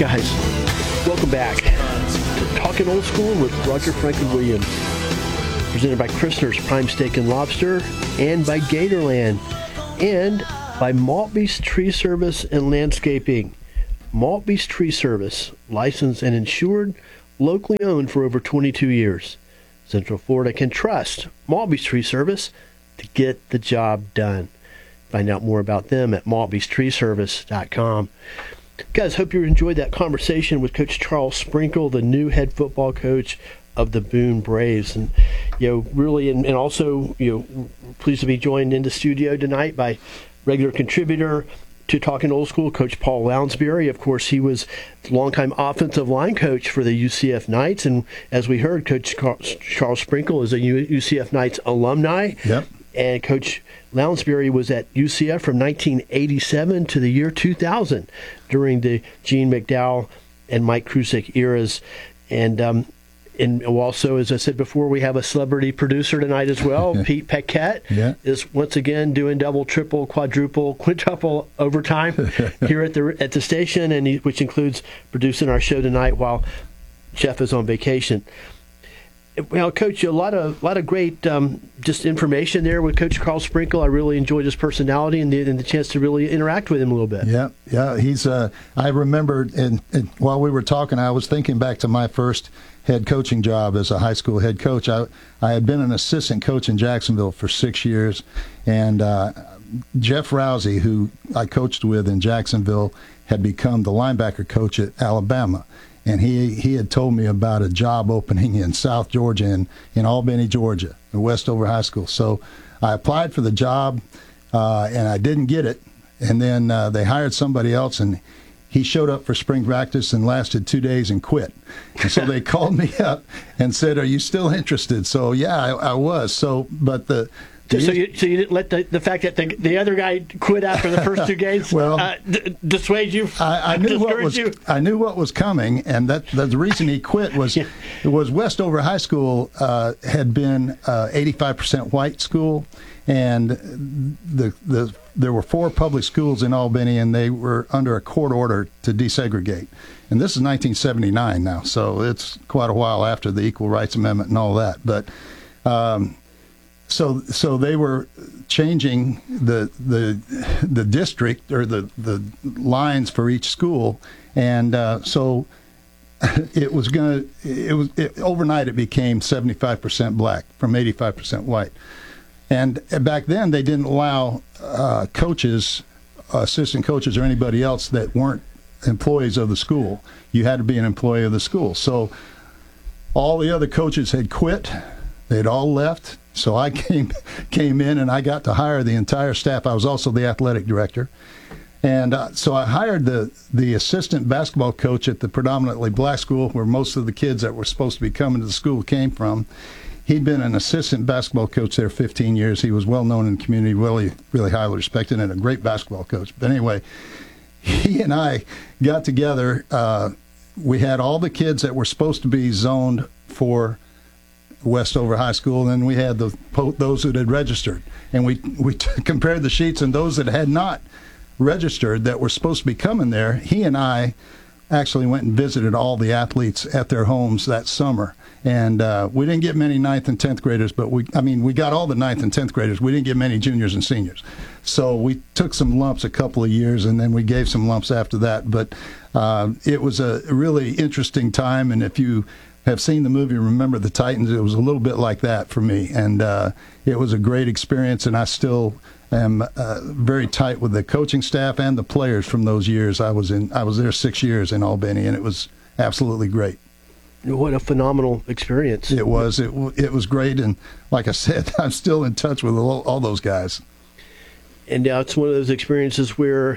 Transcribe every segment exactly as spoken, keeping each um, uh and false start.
guys, welcome back to Talking Old School with Roger Franklin Williams, presented by Christner's Prime Steak and Lobster, and by Gatorland, and by Maltby's Tree Service and Landscaping. Maltby's Tree Service, licensed and insured, locally owned for over twenty-two years. Central Florida can trust Maltby's Tree Service to get the job done. Find out more about them at maltbys tree service dot com. Guys, hope you enjoyed that conversation with Coach Charles Sprinkle, the new head football coach of the Boone Braves. And, you know, really, and, and also, you know, pleased to be joined in the studio tonight by regular contributor to Talking Old School, Coach Paul Lounsbury. Of course, he was longtime offensive line coach for the U C F Knights. And as we heard, Coach Charles Sprinkle is a U C F Knights alumni. Yep. And Coach Lounsbury was at U C F from nineteen eighty-seven to the year two thousand during the Gene McDowell and Mike Krusick eras. And um, and also, as I said before, we have a celebrity producer tonight as well. Pete Paquette yeah. is once again doing double, triple, quadruple, quintuple overtime here at the at the station, and he, which includes producing our show tonight while Jeff is on vacation. Well, Coach, a lot of a lot of great um, just information there with Coach Carl Sprinkle. I really enjoyed his personality and the, and the chance to really interact with him a little bit. Yeah, yeah. He's. Uh, I remember, and, and while we were talking, I was thinking back to my first head coaching job as a high school head coach. I I had been an assistant coach in Jacksonville for six years, and uh, Jeff Rousey, who I coached with in Jacksonville, had become the linebacker coach at Alabama. And he, he had told me about a job opening in South Georgia, in, in Albany, Georgia, at Westover High School. So I applied for the job, uh, and I didn't get it. And then uh, they hired somebody else, and he showed up for spring practice and lasted two days and quit. And so they called me up and said, "Are you still interested?" So, yeah, I, I was. So, but the... So, so, you, so you didn't let the, the fact that the, the other guy quit after the first two games well, uh, d- dissuade you? I, I knew what was you? I knew what was coming, and that, that the reason he quit was yeah. was Westover High School uh, had been uh, eighty-five percent white school, and the the there were four public schools in Albany, and they were under a court order to desegregate. And this is nineteen seventy-nine now, so it's quite a while after the Equal Rights Amendment and all that, but. Um, So, so they were changing the the the district or the, the lines for each school, and uh, so it was gonna it was it, overnight it became seventy-five percent black from eighty-five percent white, and back then they didn't allow uh, coaches, assistant coaches, or anybody else that weren't employees of the school. You had to be an employee of the school. So all the other coaches had quit; they'd all left. So I came came in, and I got to hire the entire staff. I was also the athletic director. And uh, so I hired the, the assistant basketball coach at the predominantly black school where most of the kids that were supposed to be coming to the school came from. He'd been an assistant basketball coach there fifteen years. He was well known in the community, really, really highly respected, and a great basketball coach. But anyway, he and I got together. Uh, we had all the kids that were supposed to be zoned for Westover High School, and then we had the those that had registered, and we we t- compared the sheets, and those that had not registered that were supposed to be coming there. He and I actually went and visited all the athletes at their homes that summer, and uh, we didn't get many ninth and tenth graders, but we I mean we got all the ninth and tenth graders. We didn't get many juniors and seniors, so we took some lumps a couple of years, and then we gave some lumps after that. But uh, it was a really interesting time, and if you have seen the movie Remember the Titans, it was a little bit like that for me, and uh, it was a great experience, and I still am uh, very tight with the coaching staff and the players from those years. I was in I was there six years in Albany, and it was absolutely great. What a phenomenal experience. It was. It, it was great, and like I said, I'm still in touch with all, all those guys. And uh, it's one of those experiences where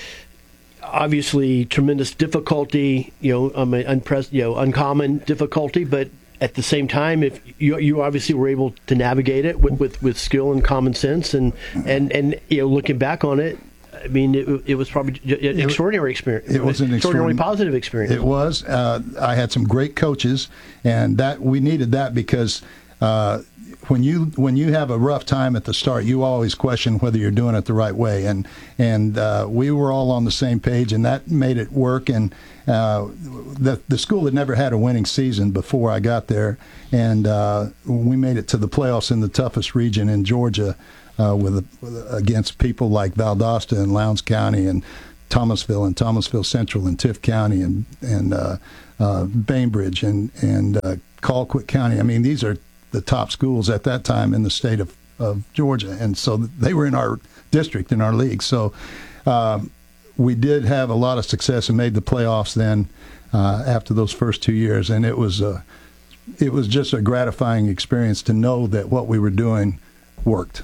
obviously tremendous difficulty, you know, um, unpre- you know, uncommon difficulty, but at the same time, if you you obviously were able to navigate it with, with, with skill and common sense, and, and, and you know, looking back on it, I mean, it, it was probably an extraordinary experience. It was an extraordinarily positive experience. It was. Uh, I had some great coaches, and that we needed that because uh, when you when you have a rough time at the start, you always question whether you're doing it the right way. And and uh, we were all on the same page, and that made it work. And uh, the the school had never had a winning season before I got there, and uh, we made it to the playoffs in the toughest region in Georgia, uh, with, with against people like Valdosta and Lowndes County and Thomasville and Thomasville Central and Tift County and and uh, uh, Bainbridge and and uh, Colquitt County. I mean, these are the top schools at that time in the state of, of Georgia, and so they were in our district, in our league. So um, we did have a lot of success and made the playoffs then uh, after those first two years, and it was a, it was just a gratifying experience to know that what we were doing worked.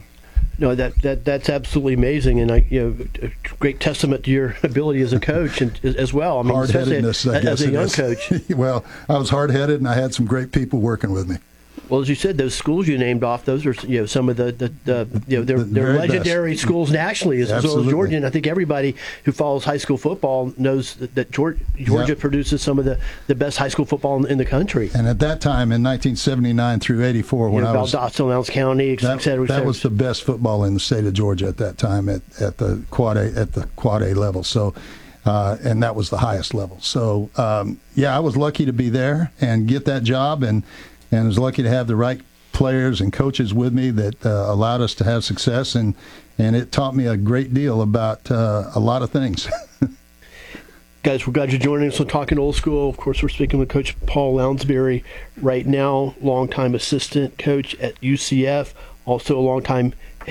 No, that, that that's absolutely amazing, and I, you know, a great testament to your ability as a coach and as well. I mean, hard-headedness, I guess, as a young is. coach. Well, I was hard-headed, and I had some great people working with me. Well, as you said, those schools you named off, those are, you know, some of the, the, the you know, they're, The they're very legendary best. schools nationally as, as well as Georgia. And I think everybody who follows high school football knows that, that Georgia, Georgia Yep. produces some of the, the best high school football in, in the country. And at that time, in nineteen seventy-nine through eighty-four, when You know, I was Valdosta, Lowndes County, et that, cetera, et that cetera. was the best football in the state of Georgia at that time at, at the quad A at the quad A level. So, uh, and that was the highest level. So, um, yeah, I was lucky to be there and get that job, and and was lucky to have the right players and coaches with me that uh, allowed us to have success, and and it taught me a great deal about uh, a lot of things. Guys, we're glad you're joining us on Talking Old School. Of course, we're speaking with Coach Paul Lounsbury right now, longtime assistant coach at U C F, also a longtime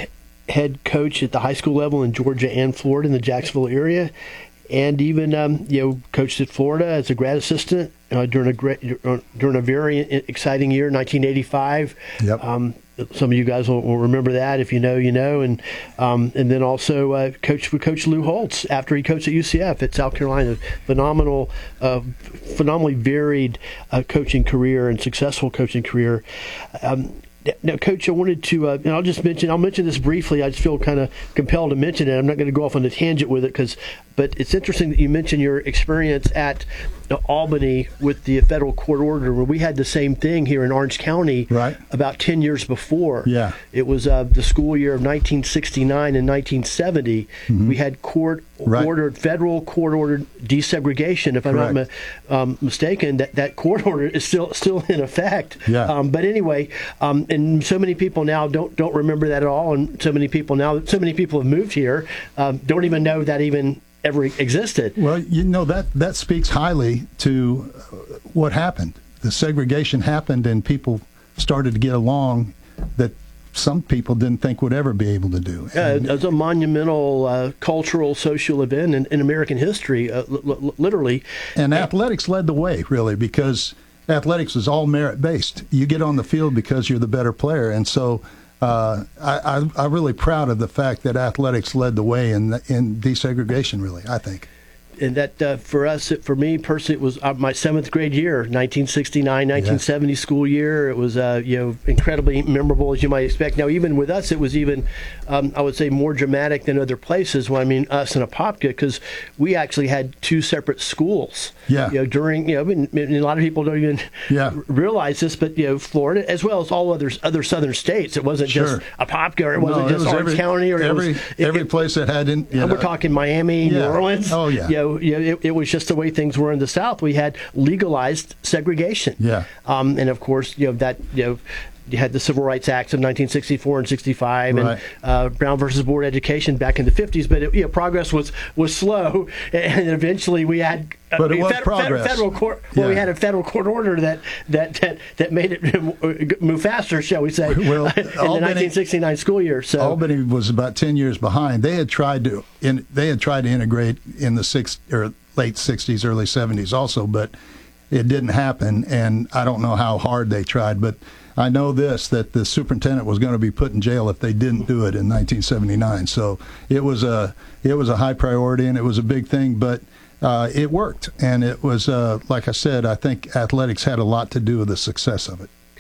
head coach at the high school level in Georgia and Florida in the Jacksonville area, and even um, you know, coached at Florida as a grad assistant uh, during a great, during a very exciting year, nineteen eighty-five. Yep. Um, some of you guys will, will remember that. If you know, you know. And um, and then also uh, coached with Coach Lou Holtz after he coached at U C F at South Carolina. Phenomenal, uh, phenomenally varied uh, coaching career and successful coaching career. Um, Now, Coach, I wanted to, uh, and I'll just mention, I'll mention this briefly. I just feel kind of compelled to mention it. I'm not going to go off on a tangent with it, because, but it's interesting that you mentioned your experience at uh, Albany with the federal court order, where we had the same thing here in Orange County Right. about ten years before. Yeah. It was uh, the school year of nineteen sixty-nine and nineteen seventy. Mm-hmm. We had court Right. ordered, federal court ordered desegregation. If I'm not Correct. mi- um, mistaken, that, that court order is still still in effect. Yeah. Um, but anyway, um, and so many people now don't don't remember that at all, and so many people now, so many people have moved here, um, don't even know that even ever existed. Well, you know, that that speaks highly to uh, what happened. The segregation happened, and people started to get along that some people didn't think would ever be able to do. Yeah, And- it was a monumental uh, cultural, social event in, in American history, uh, l- l- literally. And athletics led the way, really, because athletics is all merit-based. You get on the field because you're the better player. And so uh, I, I, I'm really proud of the fact that athletics led the way in, the, in desegregation, really, I think. And that uh, for us, it, for me personally, it was uh, my seventh grade year, nineteen sixty-nine, nineteen seventy yeah. school year. It was uh, you know, incredibly memorable, as you might expect. Now, even with us, it was even, um, I would say, more dramatic than other places. Well, I mean, us and Apopka, because we actually had two separate schools. Yeah. You know, during, you know, and, and a lot of people don't even yeah. realize this, but, you know, Florida, as well as all other other southern states, it wasn't sure. just Apopka, or it wasn't no, just it was Orange every, County, or every, it was, every it, place that had, in, you know, we're talking Miami, yeah. New Orleans. Oh, yeah. You know, you know, it, it was just the way things were in the South. We had legalized segregation. Yeah. Um, and of course, you know, that, you know, you had the Civil Rights Acts of nineteen sixty-four and sixty-five, right. and uh, Brown versus Board of Education back in the fifties. But it, you know, progress was, was slow, and eventually we had. Uh, but it was fed, progress. Fed, federal court. Well, yeah. we had a federal court order that that that, that made it move faster, shall we say? Well, in Albany, the nineteen sixty-nine school year. So Albany was about ten years behind. They had tried to in, they had tried to integrate in the six or late sixties, early seventies, also, but it didn't happen. And I don't know how hard they tried, but I know this, that the superintendent was going to be put in jail if they didn't do it in nineteen seventy-nine. So it was a it was a high priority, and it was a big thing, but uh, it worked. And it was, uh, like I said, I think athletics had a lot to do with the success of it.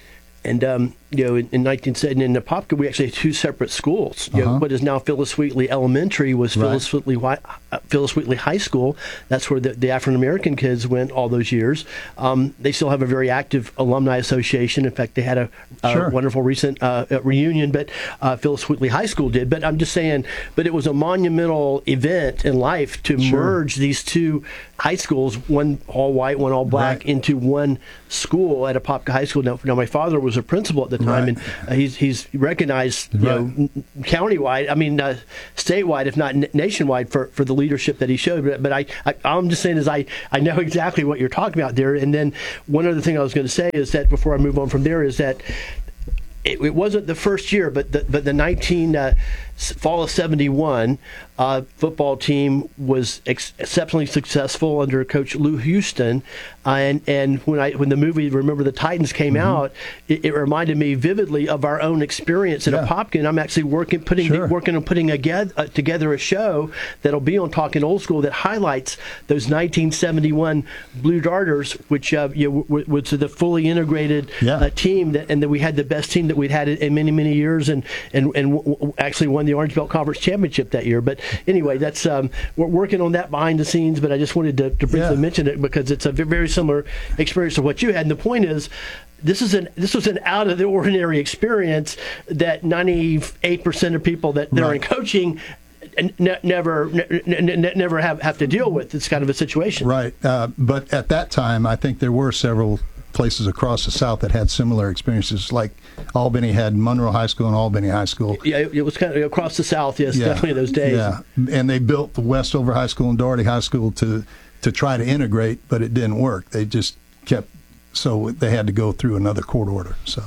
And um, you know, in, in nineteen seventy, in Apopka, we actually had two separate schools. You Uh-huh. know, what is now Phyllis Wheatley Elementary was Right. Phyllis Wheatley Wi- uh, Phyllis Wheatley High School. That's where the, the African American kids went all those years. Um, they still have a very active alumni association. In fact, they had a, a Sure. wonderful recent uh, reunion, but uh, Phyllis Wheatley High School did. But I'm just saying, but it was a monumental event in life to Sure. merge these two high schools, one all white, one all black, Right. into one school at Apopka High School. Now, now my father was a principal at the time, Right. and uh, he's he's recognized, you Right. know, n- countywide, I mean, uh, statewide, if not n- nationwide, for, for the leadership that he showed. But, but I, I, I'm just saying is I, I know exactly what you're talking about there. And then one other thing I was going to say is that before I move on from there is that it, it wasn't the first year, but the, but the nineteen uh, s- fall of seventy-one uh, football team was ex- exceptionally successful under Coach Lou Houston, uh, and and when I when the movie Remember the Titans came Mm-hmm. out, it, it reminded me vividly of our own experience at Yeah. Apopka. I'm actually working putting Sure. working on putting together, uh, together a show that'll be on Talking Old School that highlights those nineteen seventy-one Blue Darters, which uh, you know, w- was the fully integrated Yeah. uh, team that, and that we had the best team that we'd had in, in many many years, and and and w- w- actually won the Orange Belt Conference championship that year. But anyway, that's um, we're working on that behind the scenes. But I just wanted to, to briefly Yeah. mention it because it's a ve- very similar experience to what you had. And the point is, this is an this was an out of the ordinary experience that ninety-eight percent of people that, that are in Right. coaching n- never n- n- never have, have to deal with. It's kind of a situation. Right. Uh, but at that time, I think there were several places across the South that had similar experiences. Like Albany had Monroe High School and Albany High School. Yeah, it, it was kind of across the South. Yes, Yeah. definitely in those days. Yeah. And they built the Westover High School and Doherty High School to to try to integrate, but it didn't work. They just kept, so they had to go through another court order. So.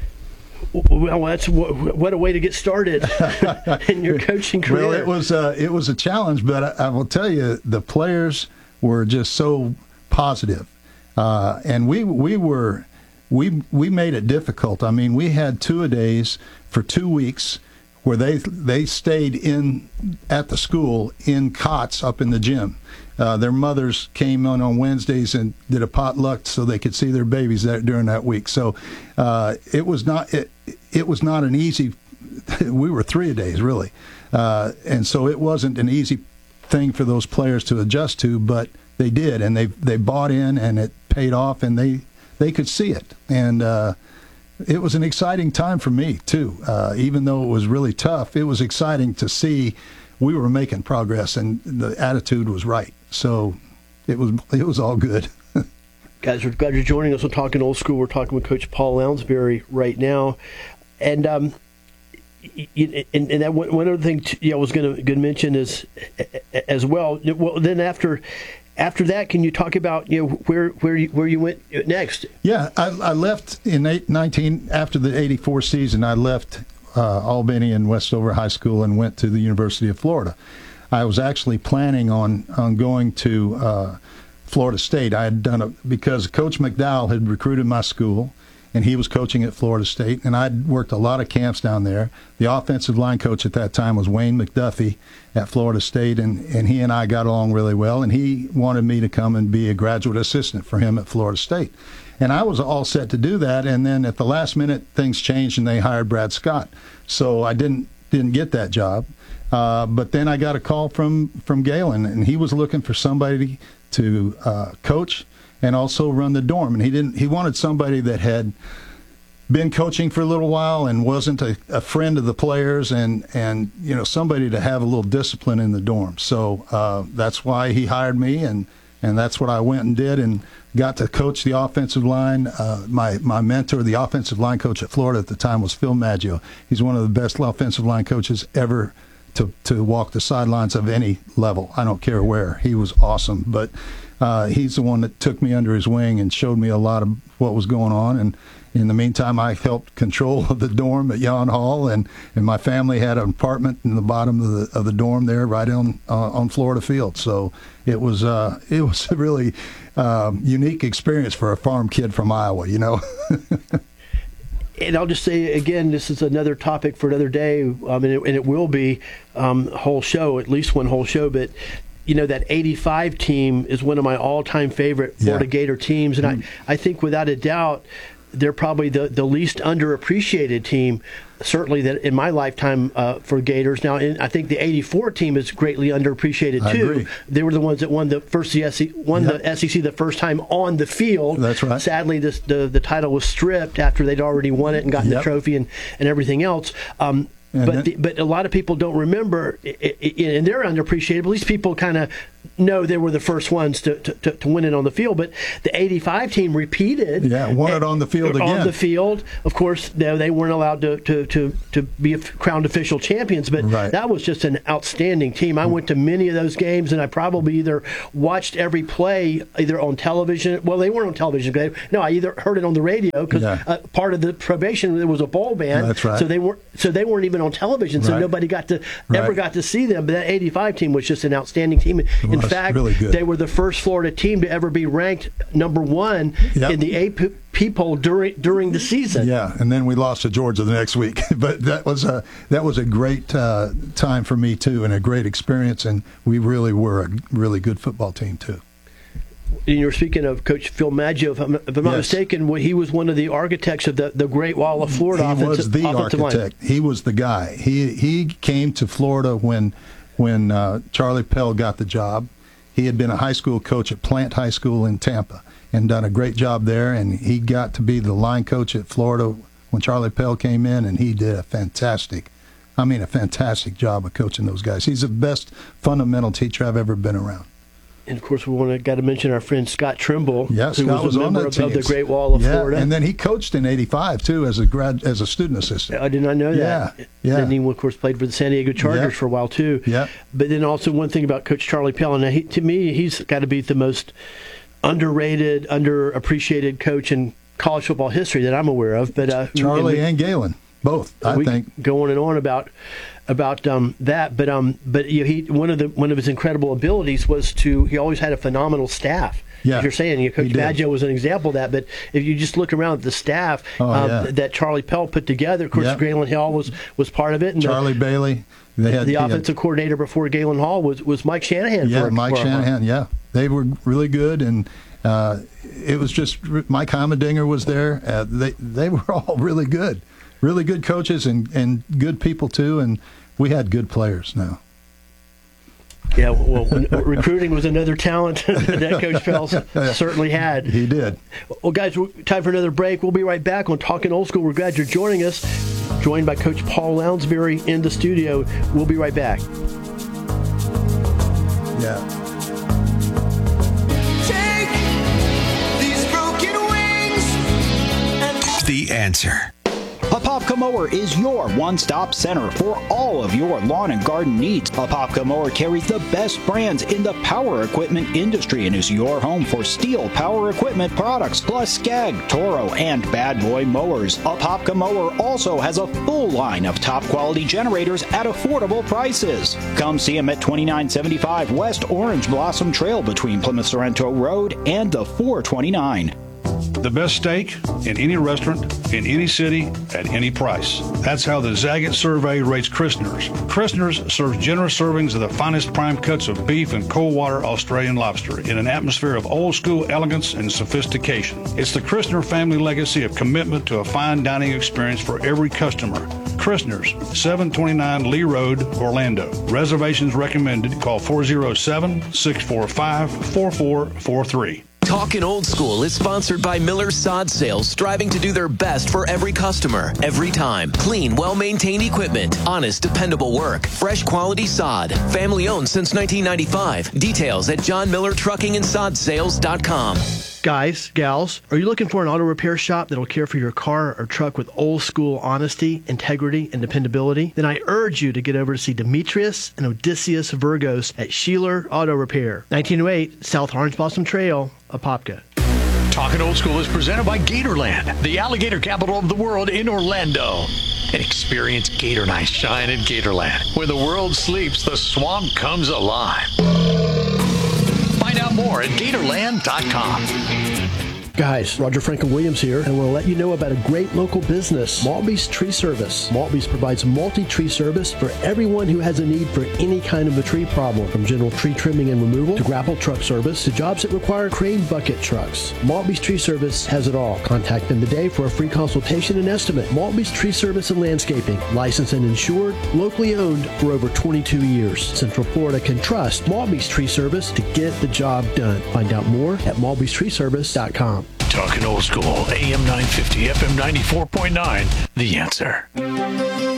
Well, that's what, what a way to get started in your coaching career. Well, it was uh, it was a challenge, but I, I will tell you, the players were just so positive, uh, and we we were we we made it difficult. I mean, we had two-a-days for two weeks where they they stayed in at the school in cots up in the gym. Uh, their mothers came on on Wednesdays and did a potluck so they could see their babies that, during that week. So uh, it was not it, it was not an easy. We were three a days really, uh, and so it wasn't an easy thing for those players to adjust to. But they did, and they they bought in, and it paid off, and they they could see it, and uh, it was an exciting time for me too. Uh, even though it was really tough, it was exciting to see we were making progress, and the attitude was right. So it was it was all good. Guys, we're glad you're joining us. We're talking old school. We're talking with Coach Paul Lounsbury right now, and um, and, and that one, one other thing t- yeah, I was going to mention is as well. Well, then after after that, can you talk about you know where where you, where you went next? Yeah, I, I left in eight, nineteen after the eighty-four season. I left uh, Albany and Westover High School and went to the University of Florida. I was actually planning on on going to uh, Florida State. I had done it because Coach McDowell had recruited my school, and he was coaching at Florida State, and I'd worked a lot of camps down there. The offensive line coach at that time was Wayne McDuffie at Florida State, and, and he and I got along really well, and he wanted me to come and be a graduate assistant for him at Florida State. And I was all set to do that, and then at the last minute, things changed, and they hired Brad Scott. So I didn't didn't get that job. Uh, but then I got a call from, from Galen, and he was looking for somebody to uh, coach and also run the dorm. And he didn't. He wanted somebody that had been coaching for a little while and wasn't a, a friend of the players, and, and you know somebody to have a little discipline in the dorm. So uh, that's why he hired me, and, and that's what I went and did, and got to coach the offensive line. Uh, my my mentor, the offensive line coach at Florida at the time, was Phil Maggio. He's one of the best offensive line coaches ever to to walk the sidelines of any level. I don't care where. He was awesome, but uh, he's the one that took me under his wing and showed me a lot of what was going on. And in the meantime, I helped control the dorm at Yon Hall, and, and my family had an apartment in the bottom of the of the dorm there, right on uh, on Florida Field. So it was uh, it was a really um, unique experience for a farm kid from Iowa, you know. And I'll just say again, this is another topic for another day, um, and, it, and it will be um, a whole show, at least one whole show. But you know that eighty-five team is one of my all-time favorite Florida Yeah. Gator teams, and Mm-hmm. I, I think without a doubt they're probably the, the least underappreciated team, certainly that in my lifetime uh, for Gators. Now, in, I think the eighty-four team is greatly underappreciated I too. agree. They were the ones that won the first the S E C, won Yep. the S E C the first time on the field. That's right. Sadly, this, the the title was stripped after they'd already won it and gotten Yep. the trophy and, and everything else. Um, And but then- the, but a lot of people don't remember, i- i- and they're underappreciated. At least people kind of know they were the first ones to, to, to, to win it on the field. But the eighty-five team repeated. Yeah, won it on the field on again. the field. Of course, they, they weren't allowed to, to, to, to be crowned official champions, but Right. that was just an outstanding team. I went to many of those games, and I probably either watched every play either on television. Well, they weren't on television. They, no, I either heard it on the radio because Yeah. uh, part of the probation there was a bowl ban. That's right. So they weren't. So they weren't even on television. So Right. nobody got to ever Right. got to see them. But that eighty-five team was just an outstanding team. In was fact, really good. they were the first Florida team to ever be ranked number one Yep. in the A P poll during during the season. Yeah, and then we lost to Georgia the next week. But that was a that was a great uh, time for me too, and a great experience. And we really were a really good football team too. And you were speaking of Coach Phil Maggio, if I'm, if I'm not Yes. mistaken, he was one of the architects of the, the Great Wall of Florida. He offensive, was the offensive architect. line. He was the guy. He he came to Florida when when uh, Charlie Pell got the job. He had been a high school coach at Plant High School in Tampa and done a great job there. And he got to be the line coach at Florida when Charlie Pell came in, and he did a fantastic, I mean, a fantastic job of coaching those guys. He's the best fundamental teacher I've ever been around. And of course, we want to got to mention our friend Scott Trimble, Yeah, who Scott was was a on member that of, team. of the Great Wall of yeah, Florida. and then he coached in eighty-five too as a grad as a student assistant. I did not know that. Yeah, yeah. Then he, of course, played for the San Diego Chargers Yeah. for a while, too. Yeah. But then also one thing about Coach Charlie Pell, and he, to me, he's got to be the most underrated, underappreciated coach in college football history that I'm aware of. But uh, Charlie and and Galen, both, I we think. go on and on about about um, that. But um, but you know, he one of the one of his incredible abilities was to he always had a phenomenal staff. Yeah, As you're saying, you know, Coach he did. Maggio was an example of that. But if you just look around at the staff Oh, um, yeah. that Charlie Pell put together, of course, Yep. Galen Hall was, was part of it. And the- Charlie Bailey. They had the he had- offensive coordinator before Galen Hall was, was Mike Shanahan. Yeah, for, Mike for a- Shanahan. Yeah, they were really good, and uh, it was just Mike Heimerdinger was there. Uh, they they were all really good, really good coaches and and good people too. And we had good players now. Yeah, well, recruiting was another talent that Coach Pell certainly had. He did. Well, guys, we're- time for another break. We'll be right back on Talking Old School. We're glad you're joining us. Joined by Coach Paul Lounsbury in the studio. We'll be right back. Yeah. Take these broken wings and The Answer. Apopka Mower is your one-stop center for all of your lawn and garden needs. Apopka Mower carries the best brands in the power equipment industry and is your home for Steel power equipment products, plus Skag, Toro, and Bad Boy mowers. Apopka Mower also has a full line of top-quality generators at affordable prices. Come see them at twenty-nine seventy-five West Orange Blossom Trail between Plymouth Sorrento Road and the four twenty-nine. The best steak in any restaurant, in any city, at any price. That's how the Zagat survey rates Christner's. Christner's serves generous servings of the finest prime cuts of beef and cold water Australian lobster in an atmosphere of old school elegance and sophistication. It's the Christner family legacy of commitment to a fine dining experience for every customer. Christner's, seven twenty-nine Lee Road, Orlando. Reservations recommended. Call four oh seven, six four five, four four four three. Talkin' Old School is sponsored by Miller Sod Sales, striving to do their best for every customer, every time. Clean, well-maintained equipment, honest, dependable work, fresh quality sod. Family owned since nineteen ninety-five. Details at john miller trucking and sod sales dot com. Guys, gals, are you looking for an auto repair shop that'll care for your car or truck with old school honesty, integrity, and dependability? Then I urge you to get over to see Demetrius and Odysseus Virgos at Sheeler Auto Repair, nineteen oh eight South Orange Blossom Trail, Apopka. Talking Old School is presented by Gatorland, the alligator capital of the world in Orlando. And experience Gator Night shine in Gatorland. Where the world sleeps, the swamp comes alive. Find out more at gatorland dot com. Guys, Roger Franklin Williams here, and I want to let you know about a great local business, Maltby's Tree Service. Maltby's provides multi-tree service for everyone who has a need for any kind of a tree problem, from general tree trimming and removal to grapple truck service to jobs that require crane bucket trucks. Maltby's Tree Service has it all. Contact them today for a free consultation and estimate. Maltby's Tree Service and Landscaping, licensed and insured, locally owned for over twenty-two years. Central Florida can trust Maltby's Tree Service to get the job done. Find out more at malbys tree service dot com. Talking old school, A M nine fifty, F M ninety-four point nine, The Answer.